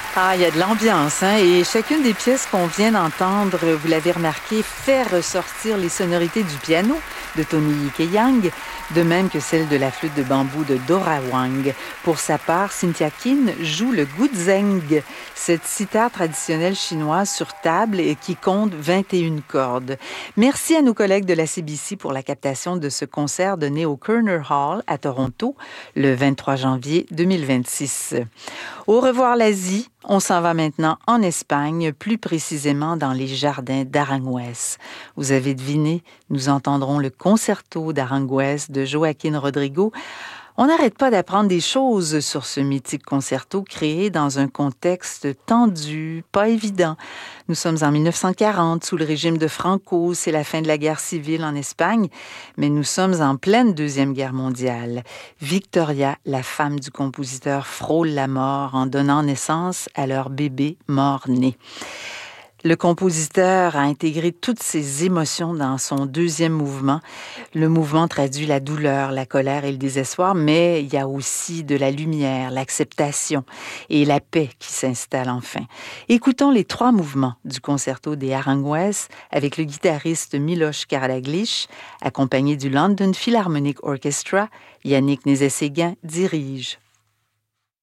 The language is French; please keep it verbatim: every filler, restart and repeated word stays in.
Ah, il y a de l'ambiance, hein? Et chacune des pièces qu'on vient d'entendre, vous l'avez remarqué, fait ressortir les sonorités du piano de Tony Keyang, de même que celle de la flûte de bambou de Dora Wang. Pour sa part, Cynthia Kin joue le guzheng, cette cithare traditionnelle chinoise sur table et qui compte vingt et une cordes. Merci à nos collègues de la C B C pour la captation de ce concert donné au Kerner Hall à Toronto le vingt-trois janvier deux mille vingt-six. Au revoir l'Asie, on s'en va maintenant en Espagne, plus précisément dans les jardins d'Aranjuez. Vous avez deviné, nous entendrons le concerto d'Aranjuez de Joaquín Rodrigo. On n'arrête pas d'apprendre des choses sur ce mythique concerto créé dans un contexte tendu, pas évident. Nous sommes en mille neuf cent quarante, sous le régime de Franco, c'est la fin de la guerre civile en Espagne, mais nous sommes en pleine Deuxième Guerre mondiale. Victoria, la femme du compositeur, frôle la mort en donnant naissance à leur bébé mort-né. Le compositeur a intégré toutes ses émotions dans son deuxième mouvement. Le mouvement traduit la douleur, la colère et le désespoir, mais il y a aussi de la lumière, l'acceptation et la paix qui s'installe enfin. Écoutons les trois mouvements du concerto des Aranjuez avec le guitariste Miloš Karadzic, accompagné du London Philharmonic Orchestra. Yannick Nézet-Séguin dirige.